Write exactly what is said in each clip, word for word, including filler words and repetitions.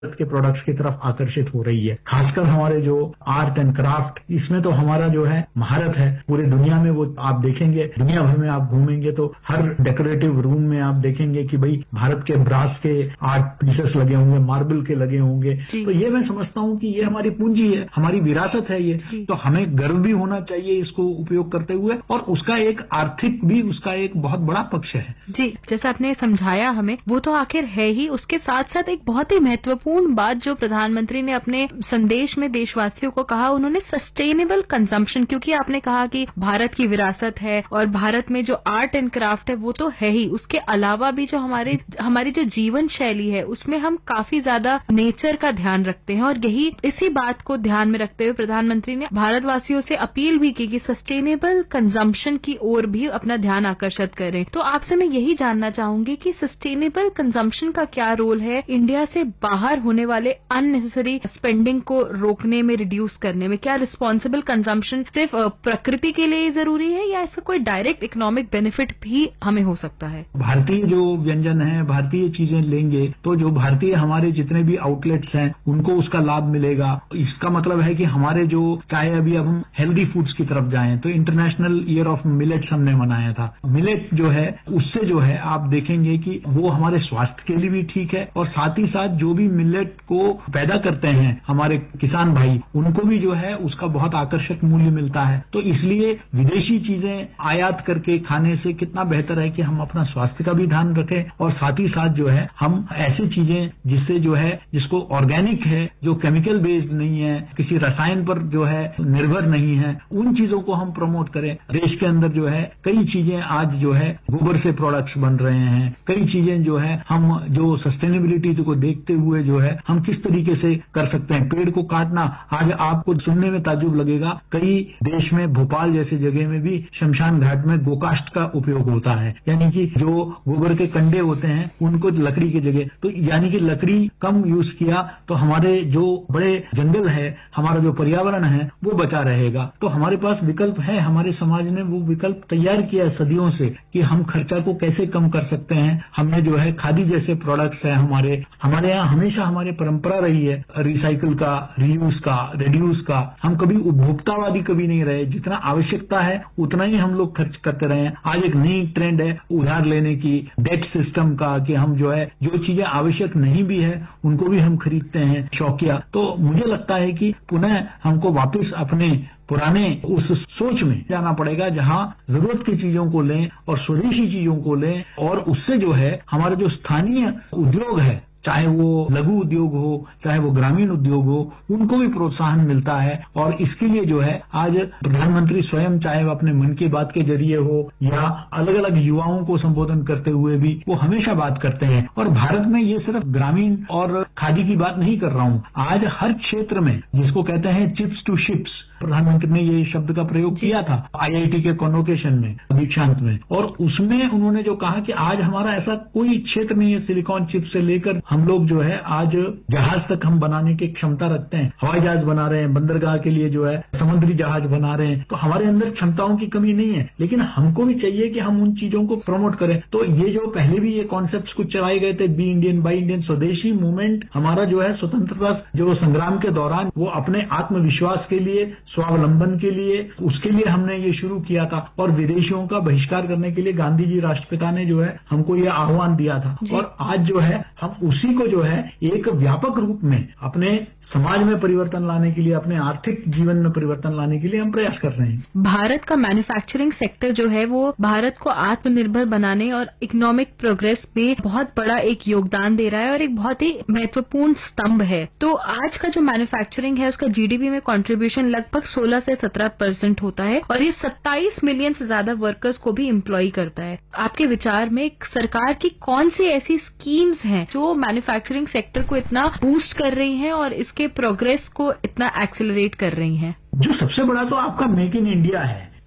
के प्रोडक्ट्स की तरफ आकर्षित हो रही है। खासकर हमारे जो आर्ट एंड क्राफ्ट, इसमें तो हमारा जो है महारत है पूरी दुनिया में। वो आप देखेंगे, दुनिया भर में आप घूमेंगे तो हर डेकोरेटिव रूम में आप देखेंगे कि भाई भारत के ब्रास के आर्ट पीसेस लगे होंगे, मार्बल के लगे होंगे। तो ये मैं समझता हूँ कि ये हमारी पूंजी है, हमारी विरासत है ये, तो हमें गर्व भी होना चाहिए इसको उपयोग करते हुए, और उसका एक आर्थिक भी उसका एक बहुत बड़ा पक्ष है। जी, जैसा आपने समझाया हमें, वो तो आखिर है ही। उसके साथ साथ एक बहुत ही महत्वपूर्ण बात जो प्रधानमंत्री ने अपने संदेश में देशवासियों को कहा, उन्होंने सस्टेनेबल कंजम्पशन, क्योंकि आपने कहा कि भारत की विरासत है और भारत में जो आर्ट एंड क्राफ्ट है वो तो है ही, उसके अलावा भी जो हमारे हमारी जो जीवन शैली है उसमें हम काफी ज्यादा नेचर का ध्यान रखते हैं। और यही इसी बात को ध्यान में रखते हुए प्रधानमंत्री ने भारतवासियों से अपील भी की कि सस्टेनेबल कंजम्पशन की ओर भी अपना ध्यान आकर्षित करें। तो आपसे मैं यही जानना चाहूंगी कि सस्टेनेबल कंजम्पशन का क्या रोल है इंडिया से बाहर होने वाले अननेसेसरी स्पेंडिंग को रोकने में, रिड्यूस करने में। क्या रिस्पॉन्सिबल कंजम्पशन सिर्फ प्रकृति के लिए जरूरी है या इसका कोई डायरेक्ट इकोनॉमिक बेनिफिट भी हमें हो सकता है? भारतीय जो व्यंजन है, भारतीय चीजें लेंगे तो जो भारतीय हमारे जितने भी आउटलेट्स हैं उनको उसका लाभ मिलेगा। इसका मतलब है कि हमारे जो, चाहे अभी अब हम हेल्दी फूड्स की तरफ जाएं तो इंटरनेशनल ईयर ऑफ मिलेट्स हमने मनाया था। मिलेट जो है उससे जो है आप देखेंगे कि वो हमारे स्वास्थ्य के लिए भी ठीक है, और साथ ही साथ जो भी मिलेट को पैदा करते हैं हमारे किसान भाई, उनको भी जो है उसका बहुत आकर्षक मूल्य मिलता है। तो इसलिए विदेशी चीजें आयात करके खाने से कितना बेहतर है कि हम अपना स्वास्थ्य का भी ध्यान रखें, और साथ ही साथ जो है हम ऐसी चीजें जिससे जो है, जिसको ऑर्गेनिक है, जो केमिकल बेस्ड नहीं है, किसी रसायन पर जो है निर्भर नहीं है, उन चीजों को हम प्रमोट करें। देश के अंदर जो है कई चीजें आज जो है गोबर से प्रोडक्ट्स बन रहे हैं, कई चीजें जो है हम जो सस्टेनेबिलिटी को देखते हुए जो है हम किस तरीके से कर सकते हैं। पेड़ को काटना, आज आपको सुनने में ताज्जुब लगेगा, कई देश में भोपाल जैसे जगह में भी शमशान घाट में गोकाष्ठ का उपयोग होता है, यानी कि जो गोबर के कंडे होते हैं उनको लकड़ी की जगह, तो यानी कि लकड़ी कम यूज किया तो हमारे जो बड़े जंगल है, हमारा जो पर्यावरण है वो बचा रहेगा। तो हमारे पास विकल्प है, हमारे समाज ने वो विकल्प तैयार किया है सदियों से कि हम खर्चा को कैसे कम कर सकते हैं। हमने जो है खादी जैसे प्रोडक्ट्स है हमारे हमारे यहाँ हमेशा हमारी परंपरा रही है रिसाइकिल का, रीयूज का, रिड्यूस का। हम कभी उपभोक्तावादी कभी नहीं रहे, जितना आवश्यकता है उतना ही हम लोग खर्च करते रहे हैं। आज एक नई ट्रेंड है उधार लेने की, डेट सिस्टम का, कि हम जो है जो चीजें आवश्यक नहीं भी है उनको भी हम खरीदते हैं शौकिया। तो मुझे लगता है कि पुनः हमको वापस अपने पुराने उस सोच में जाना पड़ेगा जहां जरूरत की चीजों को लें और स्वदेशी चीजों को लें, और उससे जो है हमारा जो स्थानीय उद्योग है, चाहे वो लघु उद्योग हो, चाहे वो ग्रामीण उद्योग हो, उनको भी प्रोत्साहन मिलता है। और इसके लिए जो है आज प्रधानमंत्री स्वयं, चाहे वो अपने मन की बात के जरिए हो या अलग अलग युवाओं को संबोधन करते हुए भी, वो हमेशा बात करते हैं। और भारत में ये सिर्फ ग्रामीण और खादी की बात नहीं कर रहा हूँ, आज हर क्षेत्र में, जिसको कहते हैं चिप्स टू शिप्स, प्रधानमंत्री ने ये शब्द का प्रयोग किया था आईआईटी के कॉन्वोकेशन में, दीक्षांत में, और उसमें उन्होंने जो कहा कि आज हमारा ऐसा कोई क्षेत्र नहीं है सिलिकॉन चिप से लेकर हम लोग जो है आज जहाज तक हम बनाने की क्षमता रखते हैं। हवाई जहाज बना रहे हैं, बंदरगाह के लिए जो है समुद्री जहाज बना रहे हैं। तो हमारे अंदर क्षमताओं की कमी नहीं है, लेकिन हमको भी चाहिए कि हम उन चीजों को प्रमोट करें। तो ये जो पहले भी ये कॉन्सेप्ट्स कुछ चलाए गए थे, बी इंडियन बाई इंडियन, स्वदेशी मूवमेंट हमारा जो है स्वतंत्रता जो संग्राम के दौरान वो अपने आत्मविश्वास के लिए, स्वावलंबन के लिए, उसके लिए हमने ये शुरू किया था। और विदेशियों का बहिष्कार करने के लिए गांधी जी राष्ट्रपिता ने जो है हमको ये आह्वान दिया था। और आज जो है हम उसी को जो है एक व्यापक रूप में अपने समाज में परिवर्तन लाने के लिए, अपने आर्थिक जीवन में परिवर्तन लाने के लिए हम प्रयास कर रहे हैं। भारत का मैन्युफैक्चरिंग सेक्टर जो है वो भारत को आत्मनिर्भर बनाने और इकोनॉमिक प्रोग्रेस में बहुत बड़ा एक योगदान दे रहा है और एक बहुत ही महत्वपूर्ण स्तंभ है। तो आज का जो मैन्युफैक्चरिंग है उसका जीडीपी में कंट्रीब्यूशन लगभग सोलह से सत्रह परसेंट होता है और ये सत्ताईस मिलियन से ज्यादा वर्कर्स को भी एम्प्लॉय करता है। आपके विचार में सरकार की कौन सी ऐसी स्कीम्स हैं जो मैन्युफैक्चरिंग सेक्टर को इतना बूस्ट कर रही हैं और इसके प्रोग्रेस को इतना एक्सेलरेट कर रही हैं? जो सबसे बड़ा तो आपका मेक इन इंडिया है,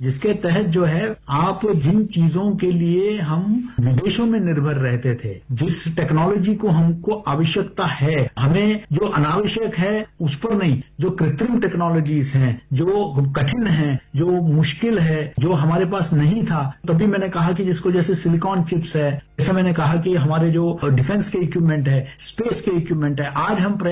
जिसके तहत जो है आप जिन चीजों के लिए हम विदेशों में निर्भर रहते थे, जिस टेक्नोलॉजी को हमको आवश्यकता है, हमें जो अनावश्यक है उस पर नहीं, जो कृत्रिम टेक्नोलॉजीज हैं, जो कठिन है, जो मुश्किल है, जो हमारे पास नहीं था, तभी मैंने कहा कि जिसको जैसे सिलिकॉन चिप्स है, जैसे मैंने कहा कि हमारे जो डिफेंस के इक्विपमेंट है, स्पेस के इक्विपमेंट है, आज हम